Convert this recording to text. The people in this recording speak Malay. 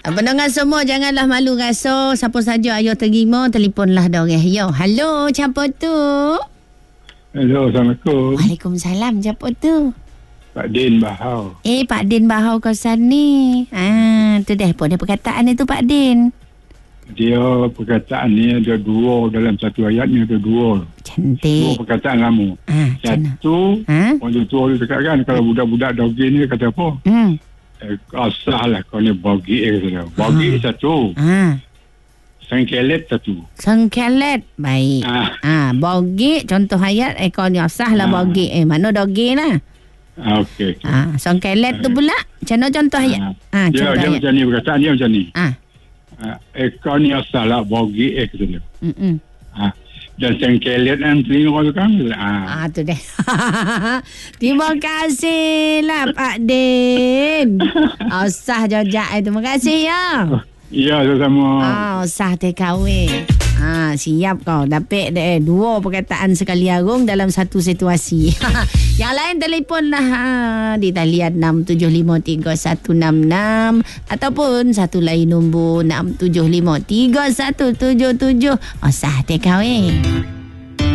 Pendengar semua, janganlah malu rasa. Siapa saja ayo terima, telefonlah dorang. Yo, halo, siapa tu? Hello, Assalamualaikum. Waalaikumsalam, siapa tu? Pak Din Bahau. Pak Din Bahau kawasan ni. Tu dah pun ada perkataan itu Pak Din. Dia perkataan ni ada dua, dalam satu ayat ni ada dua. Cantik. Dua perkataan lama. Satu, orang tua dia cakap kan, kalau budak-budak dogi ni kata apa? Asah lah kau ni bagi kata. Bagi satu. Sengkelet satu. Sengkelet. Baik. Bogi, contoh ayat kau ni asah lah bogi. Mana dogi lah. Okey. Sengkelet tu pula. Macam mana contoh ayat? Dia macam ni, perkataan dia macam ni. Kau ni asal lah bogi kata dia. Dan sengkelet dan telinga tu kan. Tu deh. Terima kasih lah Pak Din. Usah jojak. Terima kasih ya. Ya, sama-sama. Usah terkawin. Siap kau. Dapat dua perkataan sekali arung dalam satu situasi. Yang lain telefon lah di talian 6753 ataupun satu lain nombor 675 3177. Usah terkawin.